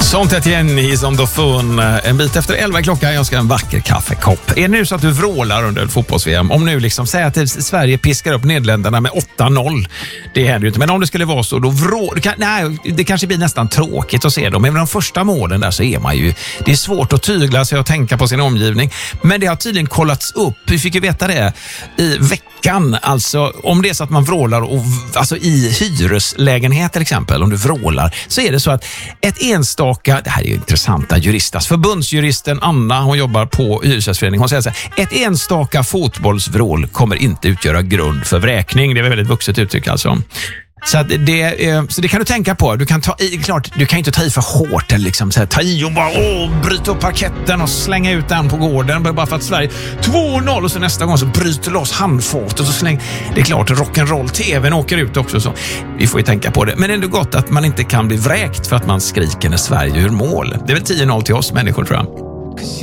Sånt igen, he's on the phone. En bit efter 11 klockan, jag ska ha en vacker kaffekopp. Är det nu så att du vrålar under fotbolls-VM? Om nu liksom säger att Sverige piskar upp Nederländerna med 8-0. Det händer ju inte, men om det skulle vara så, då det kanske blir nästan tråkigt att se dem. Men de första målen där så är man ju, det är svårt att tygla sig och tänka på sin omgivning. Men det har tydligen kollats upp. Vi fick ju veta det i veckan. Alltså om det är så att man vrålar och, alltså i hyreslägenhet till exempel, om du vrålar, så är det så att ett enstaka, det här är ju intressanta juristas, förbundsjuristen Anna, hon jobbar på hyresgästföreningen, hon säger så här: ett enstaka fotbollsvrål kommer inte utgöra grund för vräkning. Det är väldigt vuxet uttryck alltså. Så det kan du tänka på. Du kan ta i, klart, du kan inte ta i för hårt eller liksom så här, ta i och bara bryta upp parketten och slänga ut den på gården bara för att Sverige 2-0 och så nästa gång så bryter loss handfatet och så släng. Det är klart, rock'n'roll tvn åker ut också så. Vi får ju tänka på det. Men det är ändå gott att man inte kan bli vräkt för att man skriker när Sverige ur mål. Det är väl 10-0 till oss människor, tror jag.